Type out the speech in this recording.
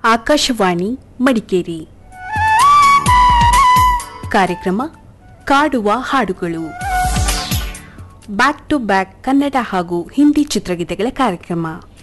ಆಕಾಶವಾಣಿ ಮಡಿಕೇರಿ. ಕಾರ್ಯಕ್ರಮ ಕಾಡುವ ಹಾಡುಗಳು. ಬ್ಯಾಕ್ ಟು ಬ್ಯಾಕ್ ಕನ್ನಡ ಹಾಗೂ ಹಿಂದಿ ಚಿತ್ರಗೀತೆಗಳ ಕಾರ್ಯಕ್ರಮ.